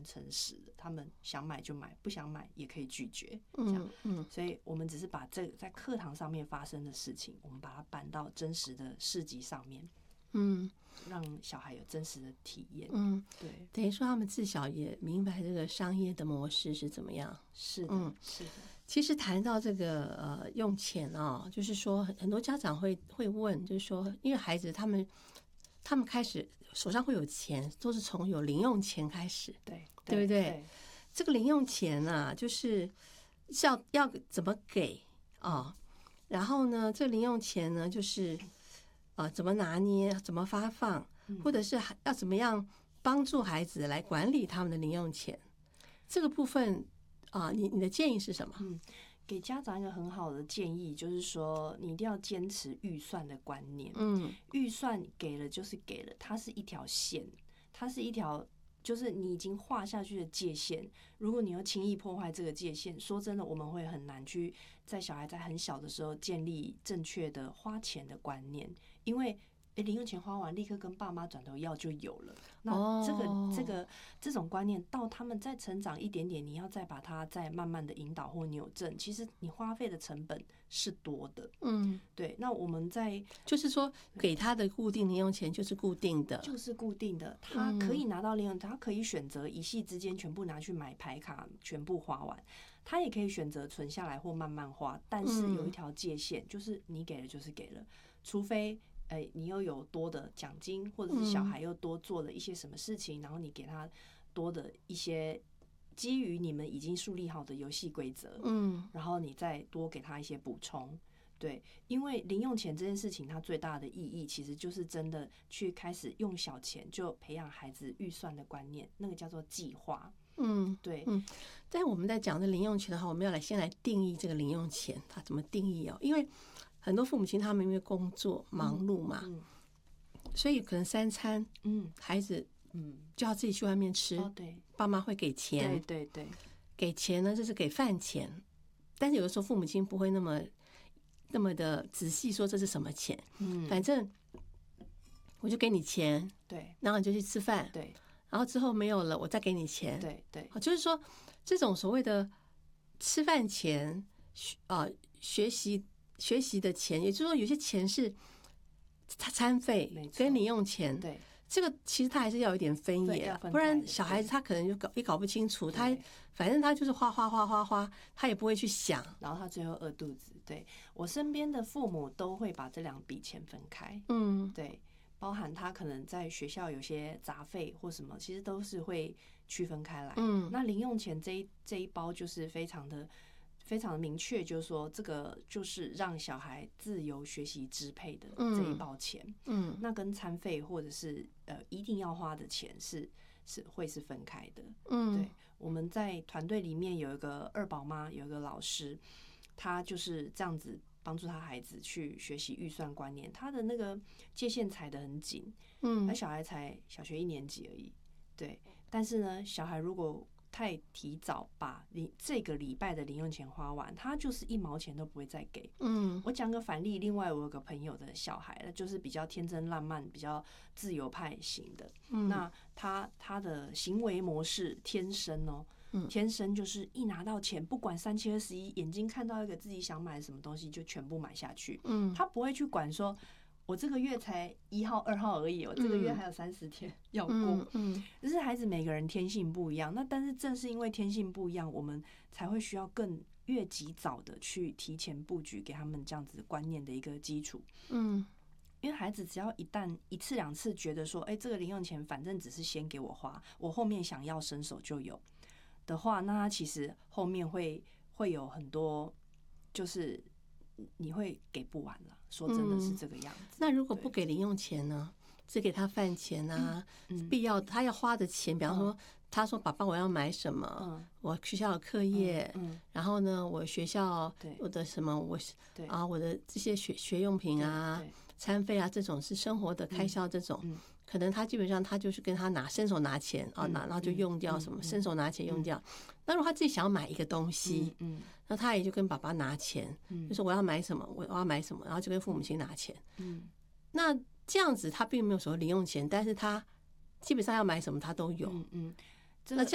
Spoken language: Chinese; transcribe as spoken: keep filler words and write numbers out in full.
诚实的，他们想买就买，不想买也可以拒绝，这样。 嗯嗯， 所以我们只是把这在课堂上面发生的事情，我们把它搬到真实的市集上面， 嗯， 让小孩有真实的体验。 嗯， 对， 等于说他们自小也明白这个商业的模式是怎么样。 是的， 嗯， 是的。 其实谈到这个呃用钱啊，就是说很多家长会会问，就是说因为孩子他们他们开始手上会有钱，都是从有零用钱开始， 对， 对不对？ 对， 这个零用钱啊，就是是要要怎么给啊？然后呢，这零用钱呢，就是呃怎么拿捏，怎么发放，或者是要怎么样帮助孩子来管理他们的零用钱，这个部分啊，你你的建议是什么？ 嗯，给家长一个很好的建议，就是说你一定要坚持预算的观念。 嗯， 预算给了就是给了，它是一条线，它是一条就是你已经画下去的界限。如果你又轻易破坏这个界限，说真的，我们会很难去在小孩在很小的时候建立正确的花钱的观念，因为诶，零用钱花完，立刻跟爸妈转头要就有了。那这个、 哦、 这个这种观念，到他们再成长一点点，你要再把它再慢慢的引导或扭正，其实你花费的成本是多的。 嗯， 对。那我们在就是说，给他的固定零用钱就是固定的， 就是固定的，他可以拿到零用钱，他可以选择一夕之间全部拿去买牌卡，全部花完。他也可以选择存下来或慢慢花，但是有一条界限，就是你给了就是给了，除非。哎，你又有多的奖金，或者是小孩又多做了一些什么事情，然后你给他多的一些基于你们已经树立好的游戏规则， 嗯， 然后你再多给他一些补充。对，因为零用钱这件事情，它最大的意义其实就是真的去开始用小钱就培养孩子预算的观念，那个叫做计划。 嗯， 对， 嗯。但我们在讲的零用钱的话，我们要来先来定义这个零用钱，它怎么定义哦？因为很多父母亲他们因为工作忙碌嘛， 嗯， 所以可能三餐， 嗯， 孩子嗯就要自己去外面吃， 哦，对， 爸妈会给钱， 对对对， 给钱呢就是给饭钱，但是有的时候父母亲不会那么那么的仔细说这是什么钱， 嗯， 反正我就给你钱， 对， 然后你就去吃饭， 对， 然后之后没有了我再给你钱， 对对， 就是说这种所谓的吃饭钱啊，学习学习的钱，也就是说有些钱是餐费跟零用钱， 对， 这个其实他还是要有一点分野，不然小孩子他可能就搞也搞不清楚，他反正他就是花花花花花，他也不会去想， 然后他最后饿肚子。对，我身边的父母都会把这两笔钱分开， 嗯， 对，包含他可能在学校有些杂费或什么，其实都是会区分开来。 嗯， 那零用钱这一这一包就是非常的。非常的明确，就是说这个就是让小孩自由学习支配的这一包钱， 嗯， 那跟餐费或者是呃一定要花的钱是是会是分开的， 嗯， 对。我们在团队里面有一个二宝妈，有一个老师，他就是这样子帮助他孩子去学习预算观念，他的那个界限踩得很紧， 嗯， 他小孩才小学一年级而已，对。但是呢，小孩如果太提早把这个礼拜的零用钱花完，他就是一毛钱都不会再给。 嗯， 我讲个反例，另外我有个朋友的小孩，就是比较天真烂漫、比较自由派型的。嗯，那他他的行为模式天生哦，天生就是一拿到钱，不管三七二十一，眼睛看到一个自己想买的什么东西，就全部买下去。嗯，他不会去管说。我这个月才一号、二号而已，我这个月还有三十天要过。嗯，嗯，就是孩子每个人天性不一样，那但是正是因为天性不一样，我们才会需要更越及早的去提前布局，给他们这样子观念的一个基础。嗯，因为孩子只要一旦一次两次觉得说，哎、欸，这个零用钱反正只是先给我花，我后面想要伸手就有的话，那他其实后面会会有很多就是。你会给不完了，说真的是这个样子。 嗯、那如果不给零用钱呢？只给他饭钱啊，嗯、必要他要花的钱，比方说，嗯、他说：“爸爸，我要买什么？嗯、我学校的课业，嗯嗯、然后呢，我学校我的什么，我啊，我的这些学学用品啊、餐费啊，这种是生活的开销，这种。嗯”可能他基本上他就是跟他拿伸手拿钱啊，拿然后就用掉什么，伸手拿钱用掉。那如果他自己想要买一个东西，嗯，那他也就跟爸爸拿钱，就说我要买什么，我要买什么，然后就跟父母亲拿钱。嗯，那这样子他并没有所谓零用钱，但是他基本上要买什么他都有。嗯嗯，那这